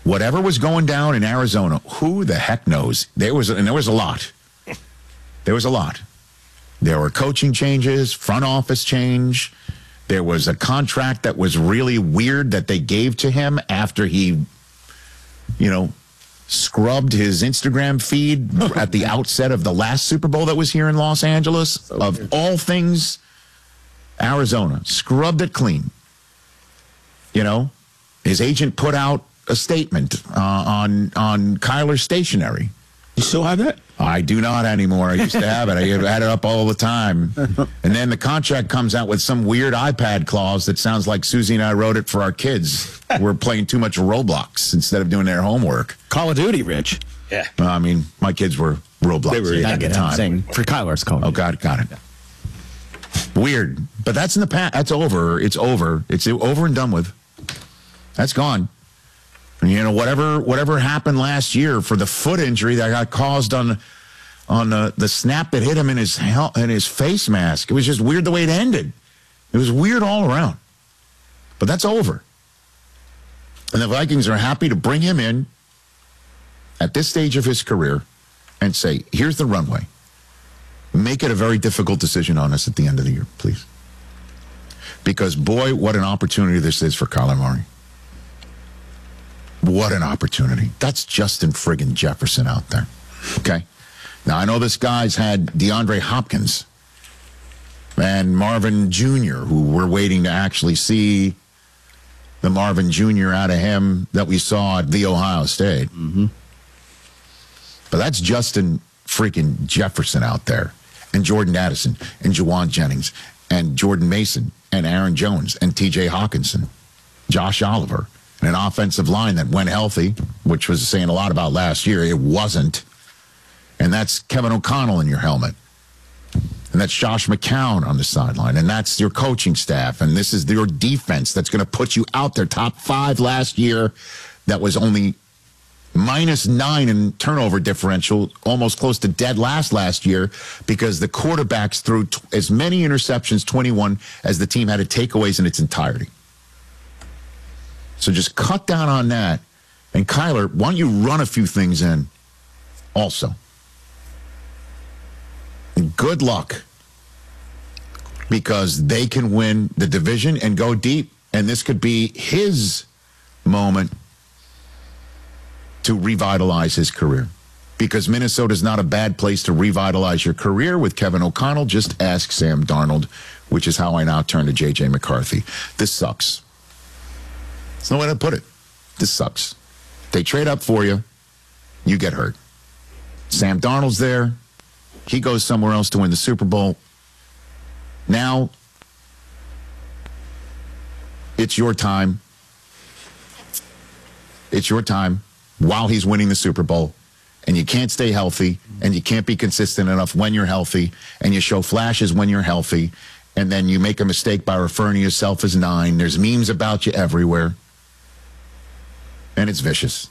Whatever was going down in Arizona, who the heck knows? There was a lot. There was a lot. There were coaching changes, front office change. There was a contract that was really weird that they gave to him after he, scrubbed his Instagram feed at the outset of the last Super Bowl that was here in Los Angeles. Of all things, Arizona scrubbed it clean. His agent put out a statement on Kyler Stationery. You still have that? I do not anymore. I used to have it. I had it up all the time. And then the contract comes out with some weird iPad clause that sounds like Susie and I wrote it for our kids. We're playing too much Roblox instead of doing their homework. Call of Duty, Rich. Yeah. My kids were Roblox at the time. Saying for Kyler's Call of Duty. Oh, got it. Weird. But that's in the past. That's over. It's over. It's over and done with. That's gone. Whatever happened last year for the foot injury that got caused on the snap that hit him in his face mask. It was just weird the way it ended. It was weird all around. But that's over. And the Vikings are happy to bring him in at this stage of his career and say, here's the runway. Make it a very difficult decision on us at the end of the year, please. Because, boy, what an opportunity this is for Kyler Murray. What an opportunity. That's Justin friggin' Jefferson out there. Okay? Now, I know this guy's had DeAndre Hopkins and Marvin Jr., who we're waiting to actually see the Marvin Jr. out of him that we saw at The Ohio State. Mm-hmm. But that's Justin freaking Jefferson out there. And Jordan Addison and Juwan Jennings and Jordan Mason and Aaron Jones and TJ Hawkinson, Josh Oliver. And an offensive line that went healthy, which was saying a lot about last year. It wasn't. And that's Kevin O'Connell in your helmet. And that's Josh McCown on the sideline. And that's your coaching staff. And this is your defense that's going to put you out there. Top 5 last year. That was only -9 in turnover differential. Almost close to dead last year. Because the quarterbacks threw as many interceptions, 21, as the team had of takeaways in its entirety. So just cut down on that. And Kyler, why don't you run a few things in also? And good luck. Because they can win the division and go deep. And this could be his moment to revitalize his career. Because Minnesota's not a bad place to revitalize your career with Kevin O'Connell. Just ask Sam Darnold, which is how I now turn to J.J. McCarthy. This sucks. There's no way to put it. This sucks. They trade up for you. You get hurt. Sam Darnold's there. He goes somewhere else to win the Super Bowl. Now, it's your time. It's your time while he's winning the Super Bowl. And you can't stay healthy, and you can't be consistent enough when you're healthy, and you show flashes when you're healthy, and then you make a mistake by referring to yourself as 9. There's memes about you everywhere. And it's vicious.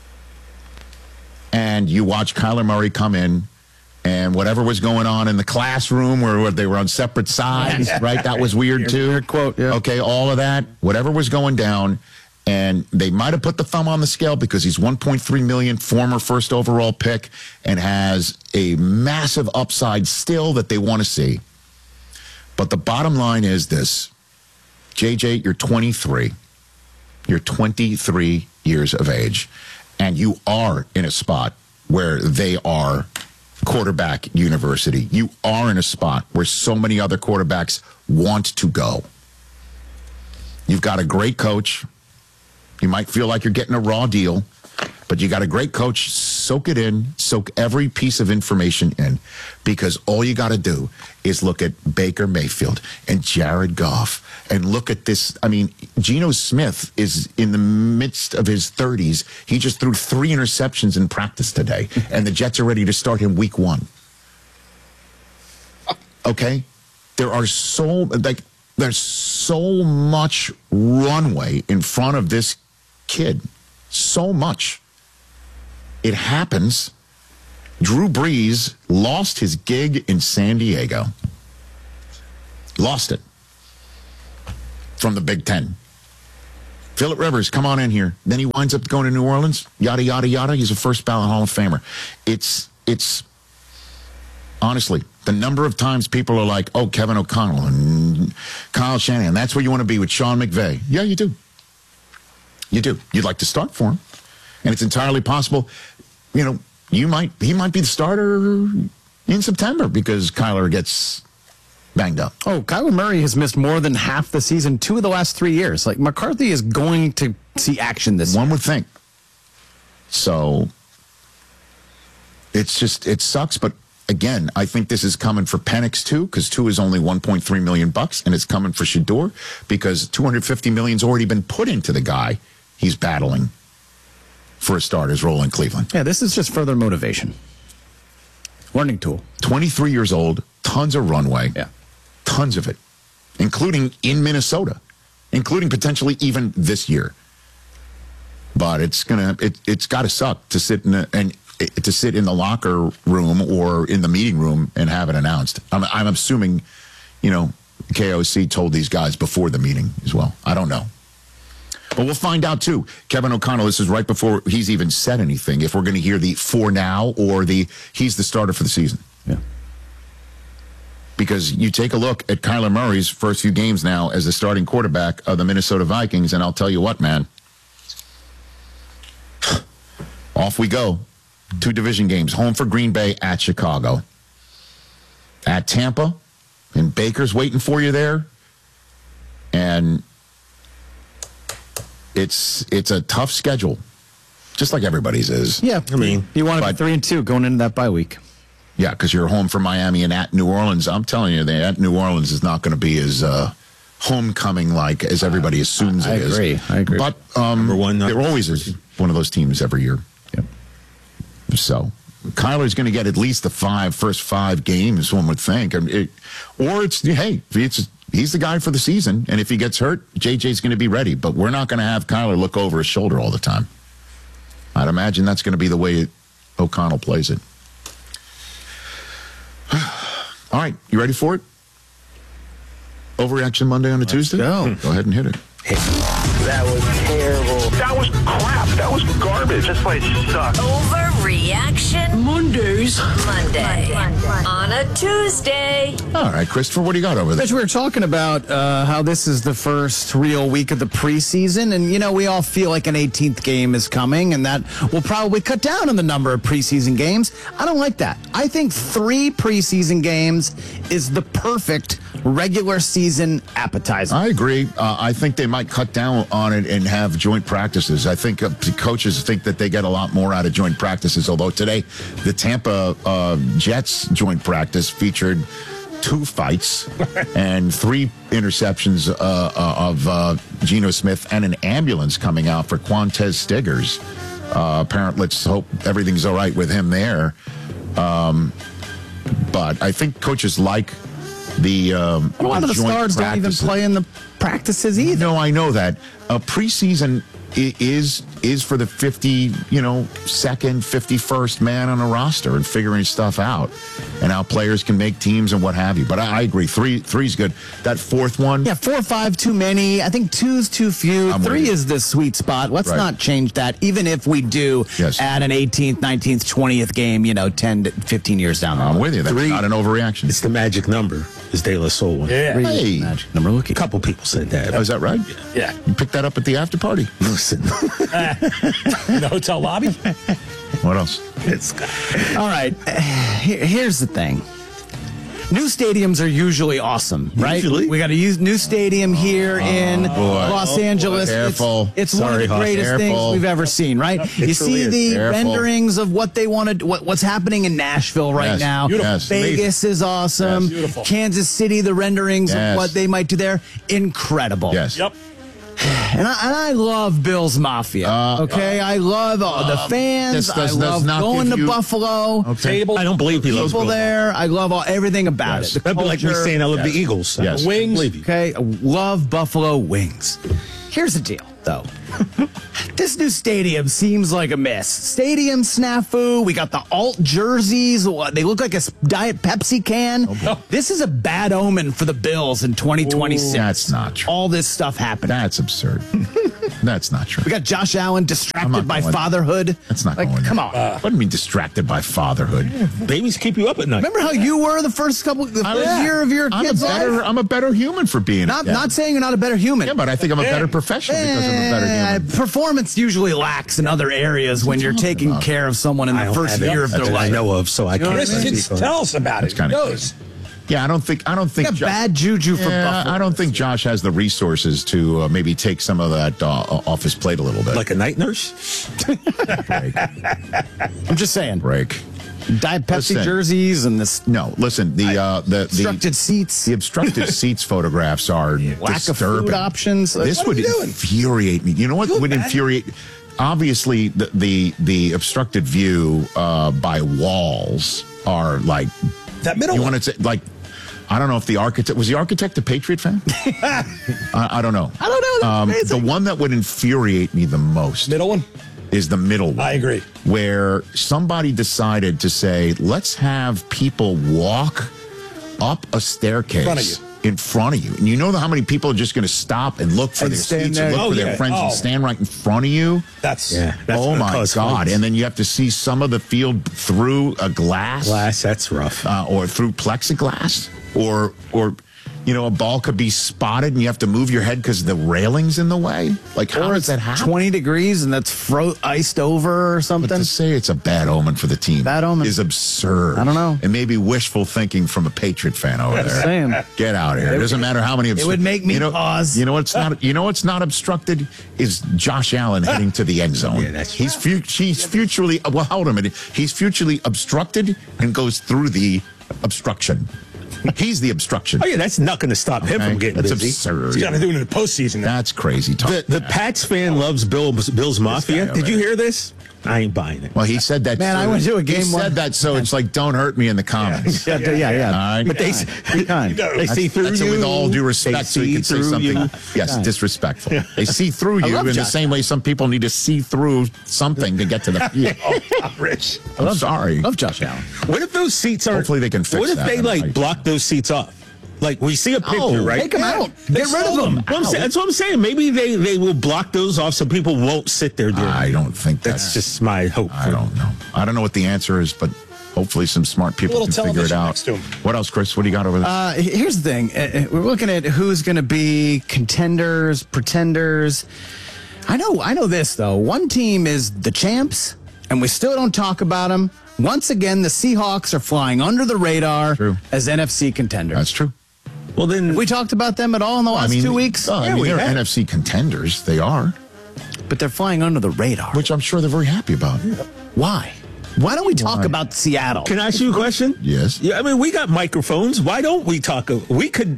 And you watch Kyler Murray come in, and whatever was going on in the classroom where they were on separate sides, right? That was weird too. Weird quote, yeah. Okay, all of that, whatever was going down, and they might have put the thumb on the scale because he's $1.3 million, former first overall pick, and has a massive upside still that they want to see. But the bottom line is this. JJ, you're 23. You're 23 years of age, and you are in a spot where they are quarterback university. You are in a spot where so many other quarterbacks want to go. You've got a great coach. You might feel like you're getting a raw deal, but you got a great coach. Soak it in. Soak every piece of information in, because all you got to do is look at Baker Mayfield and Jared Goff and look at this. I mean, Geno Smith is in the midst of his 30s. He just threw 3 interceptions in practice today, and the Jets are ready to start him week 1. Okay? There's so much runway in front of this kid. So much. It happens. Drew Brees lost his gig in San Diego. Lost it. From the Big Ten. Phillip Rivers, come on in here. Then he winds up going to New Orleans. Yada, yada, yada. He's a first ballot Hall of Famer. It's honestly, the number of times people are like, oh, Kevin O'Connell and Kyle Shanahan, that's where you want to be with Sean McVay. Yeah, you do. You do. You'd like to start for him. And it's entirely possible, you know, he might be the starter in September because Kyler gets banged up. Oh, Kyler Murray has missed more than half the season 2 of the last 3 years. Like, McCarthy is going to see action this One would think. So it's just, it sucks. But again, I think this is coming for Penix too, because 2 is only $1.3 million, and it's coming for Shador because $250 million's already been put into the guy he's battling for a starter's role in Cleveland. Yeah, this is just further motivation. Learning tool. 23 years old, tons of runway. Yeah. Tons of it, including in Minnesota, including potentially even this year. But it's got to suck to sit in the locker room or in the meeting room and have it announced. I'm assuming, you know, KOC told these guys before the meeting as well. I don't know. But we'll find out, too. Kevin O'Connell, this is right before he's even said anything, if we're going to hear the for now or the he's the starter for the season. Yeah. Because you take a look at Kyler Murray's first few games now as the starting quarterback of the Minnesota Vikings, and I'll tell you what, man. Off we go. 2 division games. Home for Green Bay, at Chicago. At Tampa, and Baker's waiting for you there. And it's a tough schedule, just like everybody's is. Yeah, I mean, you want to be 3-2 going into that bye week. Yeah, because you're home for Miami and at New Orleans. I'm telling you, at New Orleans is not going to be as homecoming like as everybody assumes it is. I agree. But Number one, there always is one of those teams every year. Yep. So Kyler's going to get at least the first 5 games, one would think. He's the guy for the season, and if he gets hurt, JJ's going to be ready. But we're not going to have Kyler look over his shoulder all the time. I'd imagine that's going to be the way O'Connell plays it. All right, you ready for it? Overreaction Monday on a Tuesday? go. Go ahead and hit it. That was terrible. That was crap. That was garbage. This place sucks. Overreaction Mondays. Monday. On a Tuesday. All right, Christopher, what do you got over there? Rich, we were talking about how this is the first real week of the preseason, and, you know, we all feel like an 18th game is coming, and that will probably cut down on the number of preseason games. I don't like that. I think 3 preseason games is the perfect regular season appetizer. I agree. I think they might cut down on it and have joint practices. I think coaches think that they get a lot more out of joint practices, although today the Tampa Jets joint practice featured 2 fights and 3 interceptions of Geno Smith and an ambulance coming out for Quantez Stiggers. Apparently, let's hope everything's all right with him there. But I think coaches like the a lot of the stars don't even play in the practices either. No, I know that. Preseason is for the 52nd, 51st man on a roster and figuring stuff out and how players can make teams and what have you. But I agree. Three's good. That 4th one. Yeah, 4 or 5 too many. I think 2's too few. 3 is the sweet spot. Let's not change that, even if we do add an 18th, 19th, 20th game, 10 to 15 years down the road. I'm with you. That's 3, not an overreaction. It's the magic number, as De La Soul one. Yeah. 3 Hey. is the magic number. Look A couple people said that. Oh, is that right? Yeah. You picked that up at the after party. Listen, In the hotel lobby? What else? All right. Here's the thing. New stadiums are usually awesome, right? Usually. We got a new stadium here in Los Angeles. Careful. It's one of Sorry, the Hoss. greatest things Careful. we've ever seen, right? You see truly the Careful. renderings of what they want to, what's happening in Nashville right Yes. now. Beautiful. Yes. Vegas is awesome. Yes. Beautiful. Kansas City, the renderings Yes. of what they might do there, incredible. Yes. Yep. And I love Bills Mafia. Okay, I love the fans. this I does love not going give to you- Buffalo. Table. I don't believe he loves People Bill. there. I love everything about Yes. it. The That'd be like me culture. saying I love the Eagles. I Yes. don't Wings. believe you. Okay, I love Buffalo wings. Here's the deal, though. This new stadium seems like a miss. Stadium snafu. We got the alt jerseys. They look like a Diet Pepsi can. This is a bad omen for the Bills in 2026. That's not true. All this stuff happening. That's absurd. That's not true. We got Josh Allen I'm distracted not by going- fatherhood. That's not like, going come there. on. What do you mean distracted by fatherhood? Babies keep you up at night. Remember how you were the first year of your kids' life? I'm a better human for being Not a dad. not saying you're not a better human. Yeah, but I think I'm a better professional because I'm a better human. Performance usually lacks in other areas when you're taking about? care of someone in I the don't first have it year of their that I life. know of, so I can't. Chris, speak just on it. tell us about it. That's kinda Who knows? Yeah, I don't think. Got bad juju for Buffalo. I don't think Josh has the resources to maybe take some of that off his plate a little bit. Like a night nurse? break. I'm just saying. break. Diet Pepsi Listen. jerseys and this No, listen. The obstructed seats. the obstructed seats photographs are Lack of disturbing. food options. This What are would you doing? infuriate me. You know what You look would bad. infuriate? Obviously, the obstructed view by walls are like. That middle You one. want to say like. I don't know if the architect a Patriot fan? I don't know. I don't know. That's The amazing. one that would infuriate me the most Middle one? is the middle one. I agree. Where somebody decided to say, let's have people walk up a staircase in front of you. And you know how many people are just going to stop and look for And their stand seats there. and look Oh, for yeah. their friends Oh. and stand right in front of you? That's Yeah. That's Oh gonna my cause God. fights. And then you have to see some of the field through a glass. That's rough. Or through plexiglass, or a ball could be spotted and you have to move your head because the railing's in the way. Like, how Or does it's that happen? 20 degrees and that's iced over or But something. to say it's a bad omen for the team Bad omen. is absurd. I don't know. It may be wishful thinking from a Patriot fan over there. Saying. Get out of here. It doesn't matter how many. It would make me pause. You know what's not. You know what's not obstructed is Josh Allen heading to the end zone. Yeah, that's he's futurely. Well, hold on a minute. He's futurely obstructed and goes through the obstruction. He's the obstruction. Oh, yeah, that's not going to stop him from getting That's busy. absurd. You got to do it in the postseason. Now. That's crazy talk. The Pats fan loves Bill's Mafia. guy Did over you there. hear this? I ain't buying it. Well, he said that. Man, I went to a game He one- said that, so it's like, don't hurt me in the comments. Yeah. All right. But they Be kind. they see through That's you. with all due They respect, so you see can say through something. you. Yes, disrespectful. They see through you love in the Josh same way some people need to see through something to get to the field. Rich. I'm sorry. Love Josh Allen. What if those seats are? Hopefully they can fix What if that. they I don't know. block those seats off? Like we see a picture, right? Take them out. Get rid of them. Well, that's what I'm saying. Maybe they will block those off so people won't sit there during. I don't think That's just my hope. I don't know. I don't know what the answer is, but hopefully some smart people little can figure it television out. next to 'em. What else, Chris? What do you got over there? Here's the thing. We're looking at who's going to be contenders, pretenders. I know this, though. One team is the champs, and we still don't talk about them. Once again, the Seahawks are flying under the radar True. as NFC contenders. That's true. Well, then Have we talked about them at all in the last 2 weeks? they're NFC contenders. They are, But they're flying under the radar. which I'm sure they're very happy about. Why? Why don't we talk Why? about Seattle? can I ask you a question? Yes. Yeah, I mean we got microphones. Why don't we talk? We could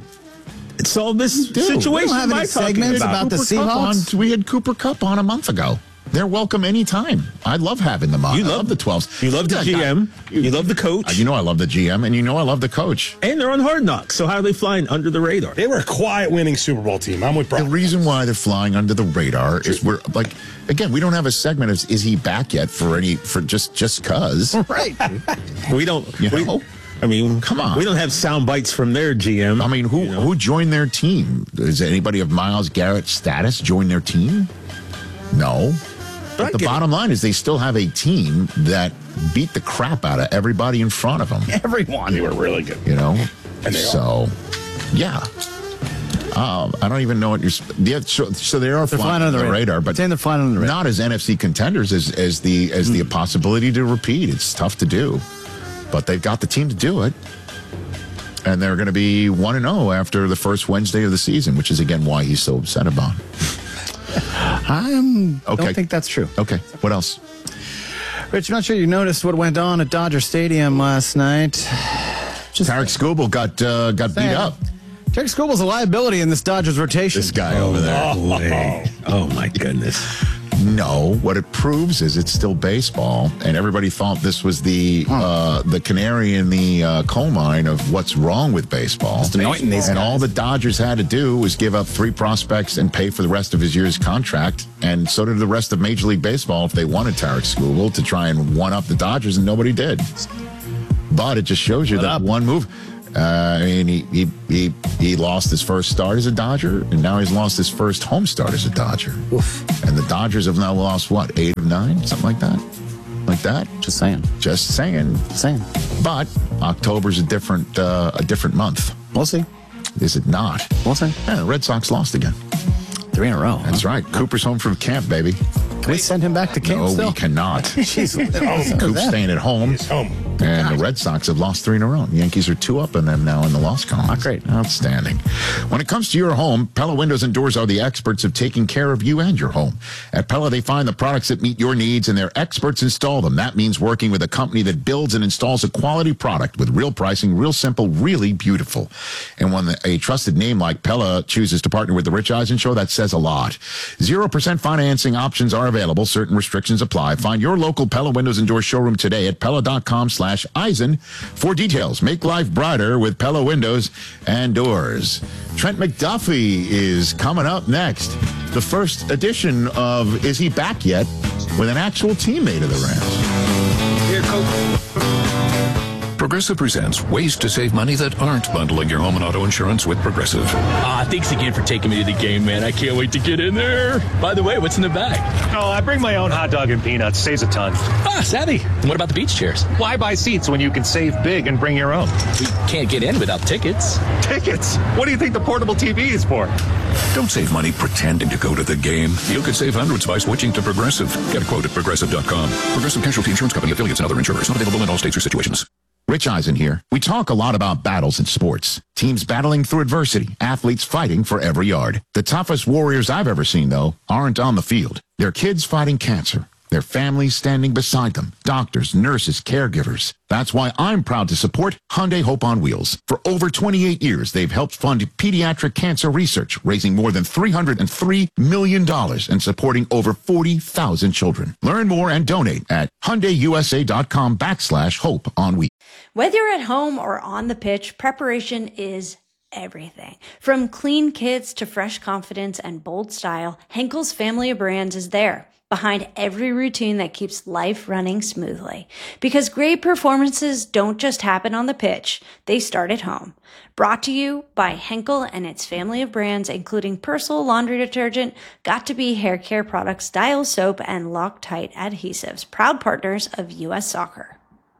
solve this situation We don't have by any talking segments about the Cooper Kupp Seahawks? we had Cooper Kupp on a month ago. They're welcome anytime. I love having them on. You I love love the 12s. You love the GM. You love the coach. You know I love the GM, and you know I love the coach. And they're on Hard Knocks. So how are they flying under the radar? They were a quiet winning Super Bowl team. I'm with The Brock. reason why they're flying under the radar is we're like, again, we don't have a segment of is he back yet for just cause. Right. We don't. You know? I mean, Come on. We don't have sound bites from their GM. I mean, who joined their team? Does anybody of Myles Garrett's status join their team? No. But the bottom line is they still have a team that beat the crap out of everybody in front of them. Everyone. They were really good. You know? And they So, yeah. I don't even know what you're. Yeah, so they are flying under the radar, but Saying they're flying under the radar. not as NFC contenders as the possibility to repeat. It's tough to do, but they've got the team to do it, and they're going to be 1-0 after the first Wednesday of the season, which is again why he's so upset about it. I Okay. don't think that's true. Okay, what else? Rich, I'm not sure you noticed what went on at Dodger Stadium last night. Tarek Skubal got beat up. Tarek Skubal's a liability in this Dodgers rotation. This guy over there. No way. Oh my goodness. No, what it proves is it's still baseball, and everybody thought this was the canary in the coal mine of what's wrong with baseball. Just anointing these and guys. all the Dodgers had to do was give up 3 prospects and pay for the rest of his year's contract, and so did the rest of Major League Baseball if they wanted Tarek Skubal to try and one-up the Dodgers, and nobody did. But it just shows you that one move. I mean, he lost his first start as a Dodger, and now he's lost his first home start as a Dodger. Oof. And the Dodgers have now lost, what, 8 of 9? Something like that? Like that? Just saying. Just saying. But October's a different month. We'll see. Is it not? We'll see. Yeah, the Red Sox lost again. 3 in a row. That's right. Cooper's home from camp, baby. Can we send him back to camp No, still? we cannot. Jeez. Coop's staying at home. He's home. And the Red Sox have lost 3 in a row. The Yankees are 2 up on them now in the loss column. Not great. Outstanding. When it comes to your home, Pella Windows and Doors are the experts of taking care of you and your home. At Pella, they find the products that meet your needs, and their experts install them. That means working with a company that builds and installs a quality product with real pricing, real simple, really beautiful. And when a trusted name like Pella chooses to partner with The Rich Eisen Show, that says a lot. 0% financing options are available. Certain restrictions apply. Find your local Pella Windows and Doors showroom today at Pella.com/Eisen for details. Make life brighter with Pella Windows and Doors. Trent McDuffie is coming up next. The first edition of Is He Back Yet? With an actual teammate of the Rams. Here, Coach. Progressive presents ways to save money that aren't bundling your home and auto insurance with Progressive. Thanks again for taking me to the game, man. I can't wait to get in there. By the way, what's in the bag? Oh, I bring my own hot dog and peanuts. Saves a ton. Savvy. And what about the beach chairs? Why buy seats when you can save big and bring your own? We can't get in without tickets. Tickets? What do you think the portable TV is for? Don't save money pretending to go to the game. You could save hundreds by switching to Progressive. Get a quote at Progressive.com. Progressive Casualty Insurance Company, affiliates, and other insurers. Not available in all states or situations. Rich Eisen here. We talk a lot about battles in sports. Teams battling through adversity. Athletes fighting for every yard. The toughest warriors I've ever seen, though, aren't on the field. They're kids fighting cancer. Their families standing beside them. Doctors, nurses, caregivers. That's why I'm proud to support Hyundai Hope on Wheels. For over 28 years, they've helped fund pediatric cancer research, raising more than $303 million and supporting over 40,000 children. Learn more and donate at HyundaiUSA.com/hope on wheels. Whether you're at home or on the pitch, preparation is everything. From clean kits to fresh confidence and bold style, Henkel's family of brands is there, behind every routine that keeps life running smoothly. Because great performances don't just happen on the pitch, they start at home. Brought to you by Henkel and its family of brands, including Persil laundry detergent, Got2b hair care products, Dial soap, and Loctite adhesives, proud partners of U.S. Soccer.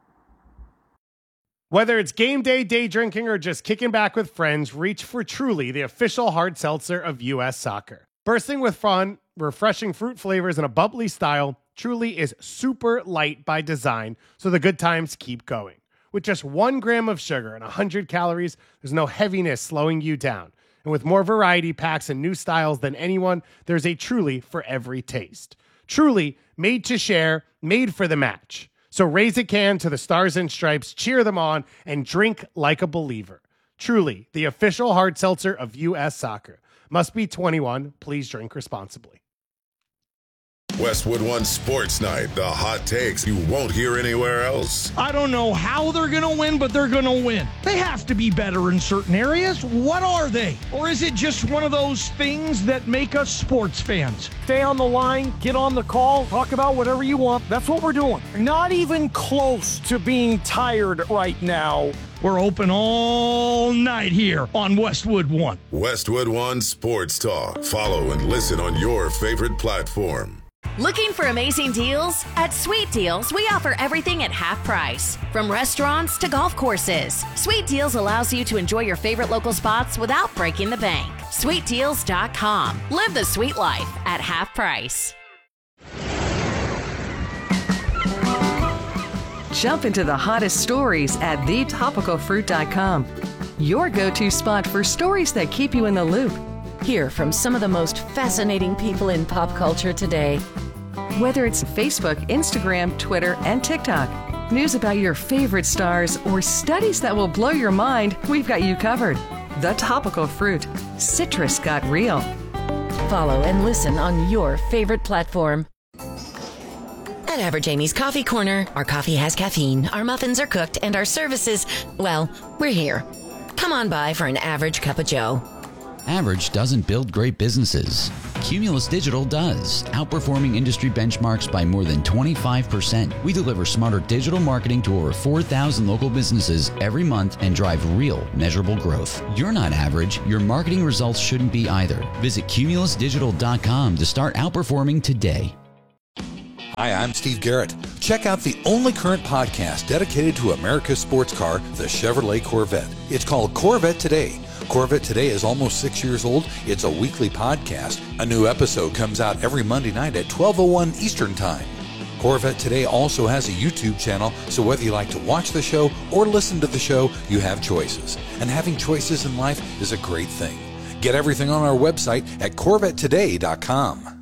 Whether it's game day, day drinking, or just kicking back with friends, reach for Truly, the official hard seltzer of U.S. Soccer. Bursting with fun, refreshing fruit flavors, and a bubbly style, Truly is super light by design, so the good times keep going. With just 1 gram of sugar and 100 calories, there's no heaviness slowing you down. And with more variety packs and new styles than anyone, there's a Truly for every taste. Truly, made to share, made for the match. So raise a can to the Stars and Stripes, cheer them on, and drink like a believer. Truly, the official hard seltzer of U.S. Soccer. Must be 21. Please drink responsibly. Westwood One Sports Night, the hot takes you won't hear anywhere else. I don't know how they're going to win, but they're going to win. They have to be better in certain areas. What are they? Or is it just one of those things that make us sports fans? Stay on the line, get on the call, talk about whatever you want. That's what we're doing. Not even close to being tired right now. We're open all night here on Westwood One. Westwood One Sports Talk. Follow and listen on your favorite platform. Looking for amazing deals? At Sweet Deals, we offer everything at half price. From restaurants to golf courses, Sweet Deals allows you to enjoy your favorite local spots without breaking the bank. SweetDeals.com. Live the sweet life at half price. Jump into the hottest stories at thetopicalfruit.com. Your go-to spot for stories that keep you in the loop. Hear from some of the most fascinating people in pop culture today. Whether it's Facebook, Instagram, Twitter, and TikTok, news about your favorite stars, or studies that will blow your mind, we've got you covered. The Topical Fruit. Citrus got real. Follow and listen on your favorite platform. At Average Amy's Coffee Corner, our coffee has caffeine, our muffins are cooked, and our services, well, we're here. Come on by for an average cup of joe. Average doesn't build great businesses. Cumulus Digital does, outperforming industry benchmarks by more than 25%. We deliver smarter digital marketing to over 4,000 local businesses every month and drive real, measurable growth. You're not average. Your marketing results shouldn't be either. Visit cumulusdigital.com to start outperforming today. Hi, I'm Steve Garrett. Check out the only current podcast dedicated to America's sports car, the Chevrolet Corvette. It's called Corvette Today. Corvette Today is almost 6 years old. It's a weekly podcast. A new episode comes out every Monday night at 12:01 Eastern Time. Corvette Today also has a YouTube channel, so whether you like to watch the show or listen to the show, you have choices. And having choices in life is a great thing. Get everything on our website at CorvetteToday.com.